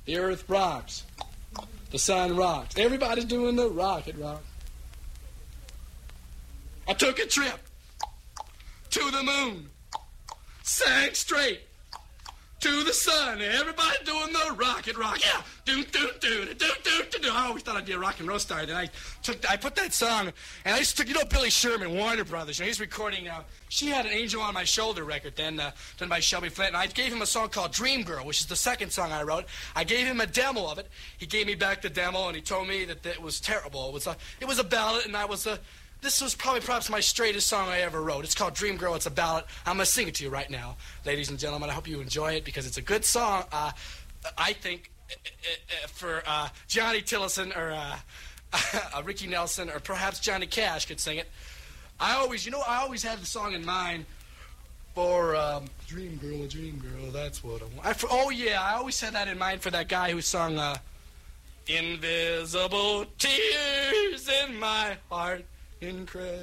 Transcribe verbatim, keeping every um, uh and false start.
The earth rocks. The sun rocks. Everybody's doing the rocket rock. I took a trip to the moon. Sang straight to the sun. Everybody doing the rocket rock. Yeah. Do, do, do, do, do, do, do. I always thought I'd be a rock and roll star. Then I took, I put that song, and I just took, you know, Billy Sherman, Warner Brothers. You know, he's recording now. She Had an Angel on My Shoulder record then, uh, done by Shelby Flint. And I gave him a song called Dream Girl, which is the second song I wrote. I gave him a demo of it. He gave me back the demo, and he told me that it was terrible. It was a, it was a ballad, and I was a... This was probably perhaps my straightest song I ever wrote. It's called Dream Girl. It's a ballad. I'm going to sing it to you right now, ladies and gentlemen. I hope you enjoy it because it's a good song. Uh, I think uh, for uh, Johnny Tillison or uh, uh, Ricky Nelson or perhaps Johnny Cash could sing it. I always, you know, I always had the song in mind for um, Dream Girl, Dream Girl, that's what I want. I, for, oh, yeah, I always had that in mind for that guy who sung uh, Invisible Tears in My Heart. Incredible.